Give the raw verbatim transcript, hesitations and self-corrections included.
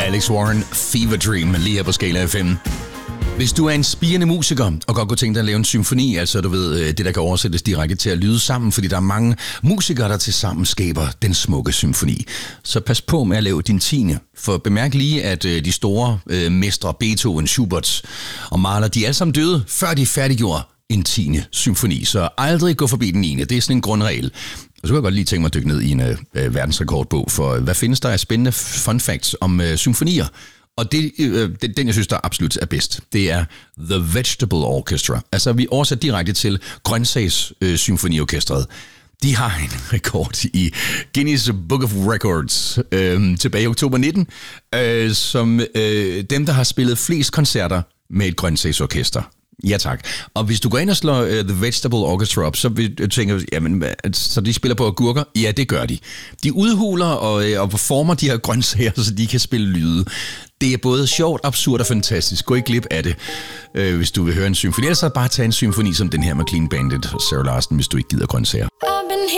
Alex Warren, Fever Dream, lige her på Skala F M. Hvis du er en spirende musiker og godt kunne tænke dig at lave en symfoni, altså du ved, det der kan oversættes direkte til at lyde sammen, fordi der er mange musikere, der tilsammen skaber den smukke symfoni. Så pas på med at lave din tiende, for bemærk lige, at de store øh, mestre Beethoven, Schubert og Mahler, de er alle sammen døde, før de færdiggjorde en tiende symfoni. Så aldrig gå forbi den niende, det er sådan en grundregel. Og så kunne jeg godt lige tænke mig at dykke ned i en øh, verdensrekordbog, for hvad findes der af spændende fun facts om øh, symfonier? Og det, øh, den, jeg synes, der absolut er bedst, det er The Vegetable Orchestra. Altså, vi oversætter direkte til Grøntsags øh, Symfoniorkestret. De har en rekord i Guinness Book of Records øh, tilbage i oktober nitten, øh, som øh, dem, der har spillet flest koncerter med et grøntsagsorkester. Ja tak. Og hvis du går ind og slår uh, The Vegetable Orchestra op, så vil du tænke, jamen, så de spiller på agurker? Ja, det gør de. De udhuler og, og former de her grøntsager, så de kan spille lyde. Det er både sjovt, absurd og fantastisk. Gå ikke glip af det, øh, hvis du vil høre en symfoni. Ellers så bare tage en symfoni som den her med Clean Bandit og Sarah Larsen, hvis du ikke gider grøntsager.